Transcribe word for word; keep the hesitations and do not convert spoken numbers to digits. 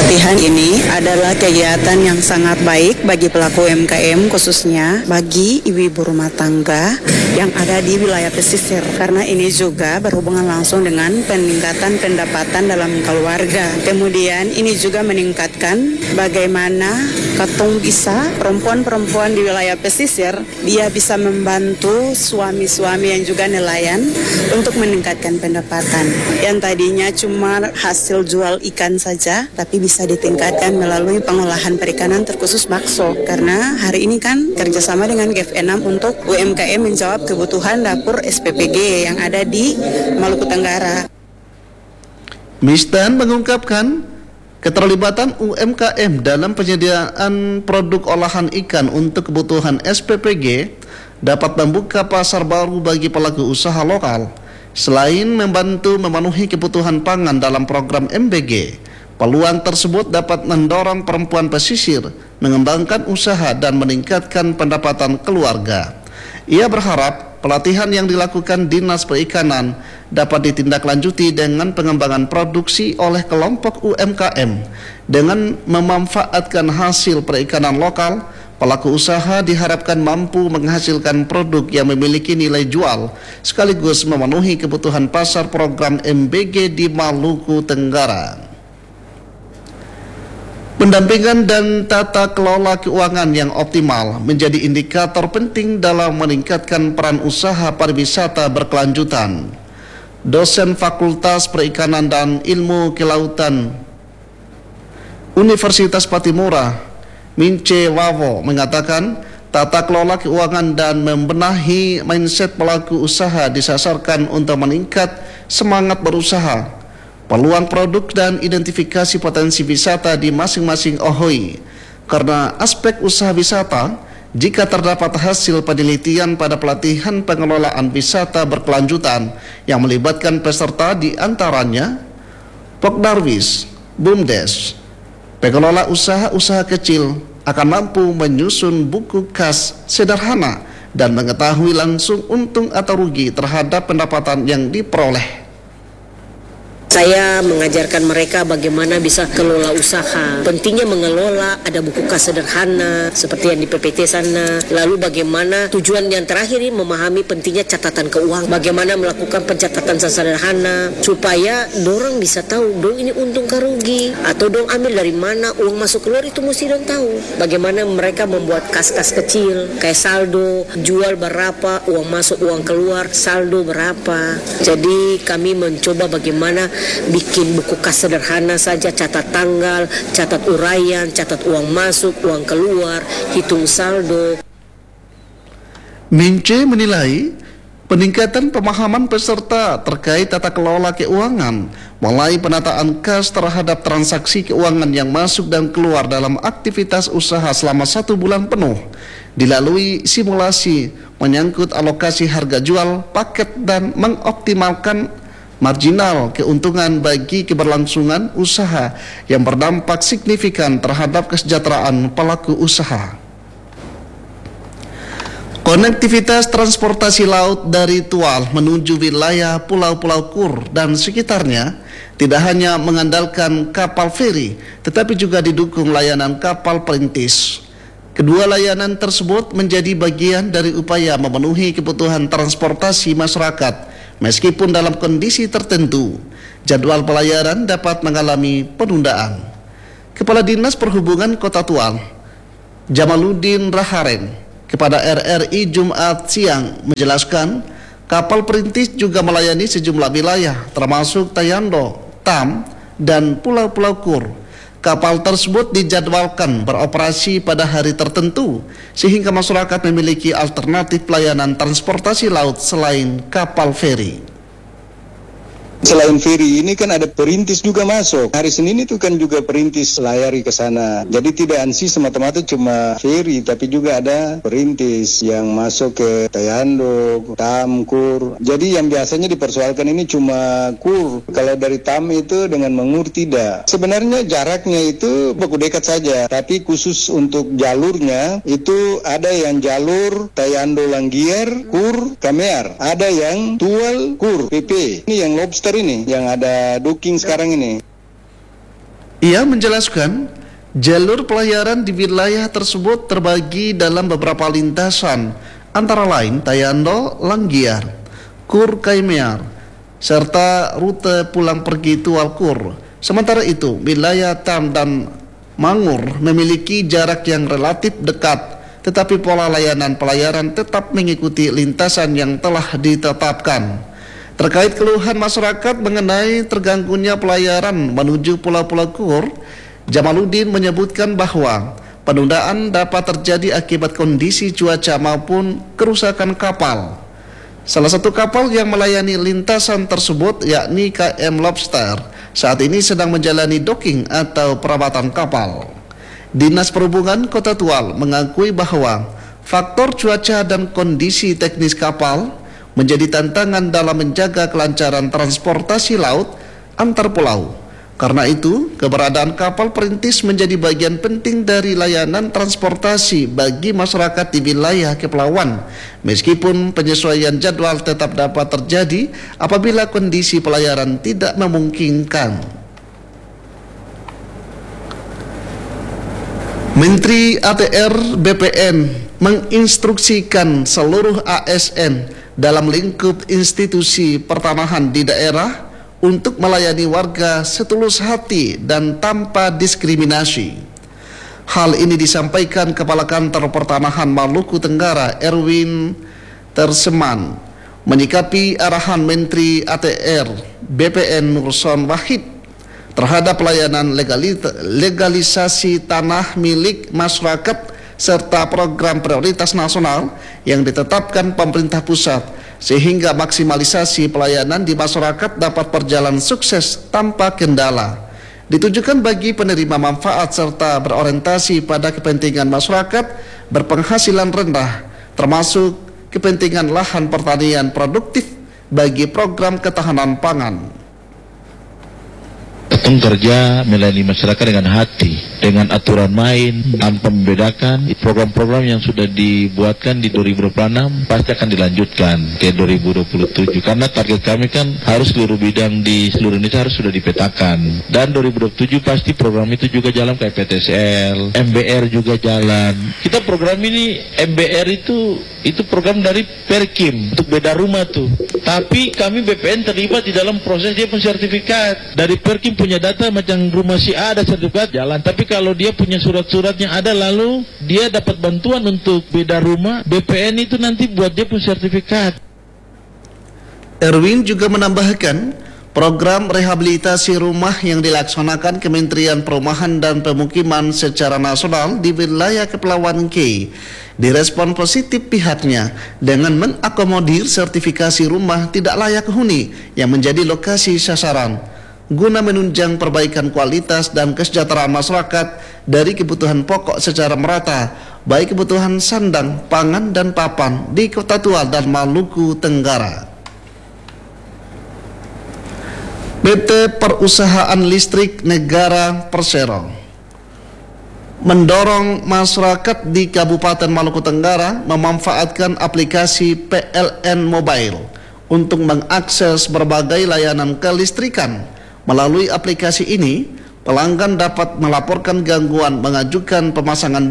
Pelatihan ini adalah kegiatan yang sangat baik bagi pelaku U M K M, khususnya bagi ibu-ibu rumah tangga yang ada di wilayah pesisir, karena ini juga berhubungan langsung dengan peningkatan pendapatan dalam keluarga. Kemudian ini juga meningkatkan bagaimana katong bisa, perempuan-perempuan di wilayah pesisir, dia bisa membantu suami-suami yang juga nelayan untuk meningkatkan pendapatan. Yang tadinya cuma hasil jual ikan saja, tapi bisa ditingkatkan melalui pengolahan perikanan terkhusus bakso. Karena hari ini kan kerjasama dengan G F enam untuk U M K M menjawab kebutuhan dapur S P P G yang ada di Maluku Tenggara. Misdan mengungkapkan keterlibatan U M K M dalam penyediaan produk olahan ikan untuk kebutuhan S P P G dapat membuka pasar baru bagi pelaku usaha lokal. Selain membantu memenuhi kebutuhan pangan dalam program M B G, peluang tersebut dapat mendorong perempuan pesisir mengembangkan usaha dan meningkatkan pendapatan keluarga. Ia berharap pelatihan yang dilakukan Dinas Perikanan dapat ditindaklanjuti dengan pengembangan produksi oleh kelompok U M K M. Dengan memanfaatkan hasil perikanan lokal, pelaku usaha diharapkan mampu menghasilkan produk yang memiliki nilai jual sekaligus memenuhi kebutuhan pasar program M B G di Maluku Tenggara. Pendampingan dan tata kelola keuangan yang optimal menjadi indikator penting dalam meningkatkan peran usaha pariwisata berkelanjutan. Dosen Fakultas Perikanan dan Ilmu Kelautan Universitas Patimura, Mince Wawo, mengatakan tata kelola keuangan dan membenahi mindset pelaku usaha disasarkan untuk meningkat semangat berusaha, peluang produk dan identifikasi potensi wisata di masing-masing O H O I. Karena aspek usaha wisata, jika terdapat hasil penelitian pada pelatihan pengelolaan wisata berkelanjutan yang melibatkan peserta di antaranya Pokdarwis, BUMDes, pengelola usaha-usaha kecil akan mampu menyusun buku kas sederhana dan mengetahui langsung untung atau rugi terhadap pendapatan yang diperoleh. Saya mengajarkan mereka bagaimana bisa kelola usaha. Pentingnya mengelola, ada buku kas sederhana seperti yang di P P T sana. Lalu bagaimana tujuan yang terakhir ini memahami pentingnya catatan keuangan. Bagaimana melakukan pencatatan sederhana supaya dorang bisa tahu dong ini untung ke rugi atau dong ambil dari mana uang masuk keluar, itu mesti dong tahu. Bagaimana mereka membuat kas-kas kecil kayak saldo, jual berapa, uang masuk uang keluar, saldo berapa. Jadi kami mencoba bagaimana bikin buku kas sederhana saja, catat tanggal, catat uraian, catat uang masuk, uang keluar, hitung saldo. Mince menilai peningkatan pemahaman peserta terkait tata kelola keuangan, mulai penataan kas terhadap transaksi keuangan yang masuk dan keluar dalam aktivitas usaha selama satu bulan penuh, dilalui simulasi menyangkut alokasi harga jual, paket, dan mengoptimalkan marginal keuntungan bagi keberlangsungan usaha yang berdampak signifikan terhadap kesejahteraan pelaku usaha. Konektivitas transportasi laut dari Tual menuju wilayah Pulau-Pulau Kur dan sekitarnya tidak hanya mengandalkan kapal feri, tetapi juga didukung layanan kapal perintis. Kedua layanan tersebut menjadi bagian dari upaya memenuhi kebutuhan transportasi masyarakat. Meskipun dalam kondisi tertentu, jadwal pelayaran dapat mengalami penundaan. Kepala Dinas Perhubungan Kota Tual, Jamaluddin Raharen, kepada R R I Jumat siang menjelaskan, kapal perintis juga melayani sejumlah wilayah termasuk Tayando, Tam, dan Pulau-Pulau Kur. Kapal tersebut dijadwalkan beroperasi pada hari tertentu sehingga masyarakat memiliki alternatif pelayanan transportasi laut selain kapal feri. Selain feri ini kan ada perintis juga masuk. Hari Senin itu kan juga perintis layari ke sana. Jadi tidak ansi semata-mata cuma feri, tapi juga ada perintis yang masuk ke Tayando, Tam, Kur. Jadi yang biasanya dipersoalkan ini cuma Kur. Kalau dari Tam itu dengan Mengur tidak. Sebenarnya jaraknya itu baku dekat saja, tapi khusus untuk jalurnya itu ada yang jalur Tayando Langgier, Kur, Kamear. Ada yang Tual, Kur, P P. Ini yang lobster ini yang ada docking sekarang ini. Ia menjelaskan, jalur pelayaran di wilayah tersebut terbagi dalam beberapa lintasan, antara lain Tayando, Langgiar, Kur Kaimear, serta rute pulang pergi Tual Kur. Sementara itu, wilayah Tam dan Mangur memiliki jarak yang relatif dekat, tetapi pola layanan pelayaran tetap mengikuti lintasan yang telah ditetapkan. Terkait keluhan masyarakat mengenai terganggunya pelayaran menuju Pulau-Pulau Kur, Jamaluddin menyebutkan bahwa penundaan dapat terjadi akibat kondisi cuaca maupun kerusakan kapal. Salah satu kapal yang melayani lintasan tersebut yakni K M Lobster saat ini sedang menjalani docking atau perawatan kapal. Dinas Perhubungan Kota Tual mengakui bahwa faktor cuaca dan kondisi teknis kapal menjadi tantangan dalam menjaga kelancaran transportasi laut antar pulau. Karena itu, keberadaan kapal perintis menjadi bagian penting dari layanan transportasi bagi masyarakat di wilayah kepulauan, meskipun penyesuaian jadwal tetap dapat terjadi apabila kondisi pelayaran tidak memungkinkan. Menteri A T R B P N menginstruksikan seluruh A S N dalam lingkup institusi pertanahan di daerah untuk melayani warga setulus hati dan tanpa diskriminasi. Hal ini disampaikan Kepala Kantor Pertanahan Maluku Tenggara Erwin Terseman menyikapi arahan Menteri A T R B P N Nurson Wahid terhadap pelayanan legalisasi tanah milik masyarakat serta program prioritas nasional yang ditetapkan pemerintah pusat, sehingga maksimalisasi pelayanan di masyarakat dapat berjalan sukses tanpa kendala. Ditujukan bagi penerima manfaat serta berorientasi pada kepentingan masyarakat berpenghasilan rendah, termasuk kepentingan lahan pertanian produktif bagi program ketahanan pangan. Datang kerja melayani masyarakat dengan hati, dengan aturan main, tanpa membedakan. Program-program yang sudah dibuatkan di dua ribu dua puluh enam pasti akan dilanjutkan ke dua ribu dua puluh tujuh, karena target kami kan harus seluruh bidang di seluruh Indonesia harus sudah dipetakan. Dan dua ribu dua puluh tujuh pasti program itu juga jalan kayak P T S L, M B R juga jalan. Kita program ini M B R itu itu program dari Perkim untuk beda rumah tuh. Tapi kami B P N terlibat di dalam proses dia pensertifikat. Dari Perkim punya data macam rumah si A ada sertifikat jalan, tapi kalau dia punya surat-suratnya ada lalu dia dapat bantuan untuk beda rumah, B P N itu nanti buat dia pun sertifikat. Erwin juga menambahkan, program rehabilitasi rumah yang dilaksanakan Kementerian Perumahan dan Pemukiman secara nasional di wilayah Kepulauan K direspon positif pihaknya dengan mengakomodir sertifikasi rumah tidak layak huni yang menjadi lokasi sasaran, guna menunjang perbaikan kualitas dan kesejahteraan masyarakat dari kebutuhan pokok secara merata, baik kebutuhan sandang, pangan, dan papan di Kota Tual dan Maluku Tenggara. P T Perusahaan Listrik Negara Persero mendorong masyarakat di Kabupaten Maluku Tenggara memanfaatkan aplikasi P L N Mobile untuk mengakses berbagai layanan kelistrikan. Melalui aplikasi ini, pelanggan dapat melaporkan gangguan mengajukan pemasangan